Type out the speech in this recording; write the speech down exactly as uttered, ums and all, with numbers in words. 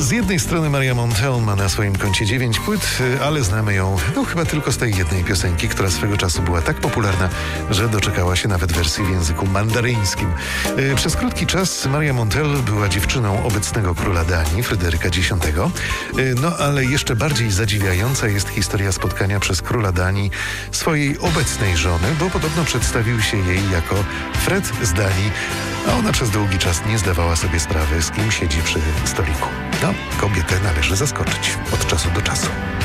Z jednej strony Maria Montell ma na swoim koncie dziewięć płyt, ale znamy ją no chyba tylko z tej jednej piosenki, która swego czasu była tak popularna, że doczekała się nawet wersji w języku mandaryńskim. Przez krótki czas Maria Montell była dziewczyną obecnego króla Danii, Fryderyka Dziesiątego. No ale jeszcze bardziej zadziwiająca jest historia spotkania przez króla Danii swojej obecnej żony, bo podobno przedstawił się jej jako Fred z Danii, a ona przez długi czas nie zdawała sobie sprawy, z kim siedzi przy stoliku. No, kobietę należy zaskoczyć od czasu do czasu.